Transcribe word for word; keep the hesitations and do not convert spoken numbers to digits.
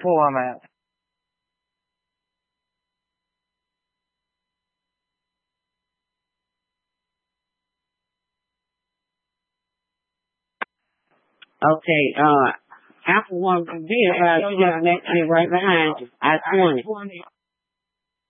Pull on that. Okay, uh, Apple one, be uh, you got next to right behind. I twenty.